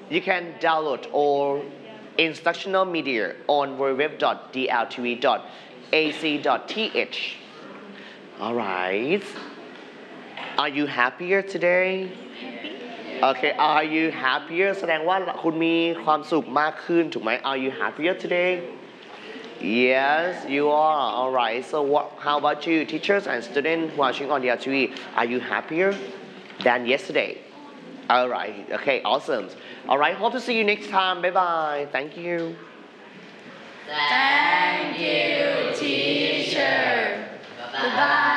You can download all instructional media on www.dltv.ac.th. Alright. Are you happier today? Okay, are you happier แสดงว่าคุณมีความสุขมากขึ้นถูกไหม Are you happier today? Yes, you are. Alright, so how about you, teachers and students watching on the TV? Are you happier than yesterday? Alright, okay, awesome. Alright, hope to see you next time. Bye bye. Thank you. Thank you, teacher. Bye-bye.